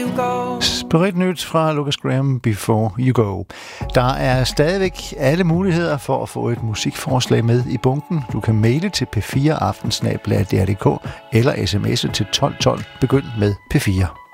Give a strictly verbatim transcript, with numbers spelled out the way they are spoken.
you go. Spirit nyt fra Lucas Graham, Before You Go. Der er stadigvæk alle muligheder for at få et musikforslag med i bunken. Du kan maile til p fire aften snabel-a d r punktum d k eller sms'e til tolv tolv. Begynd med P fire.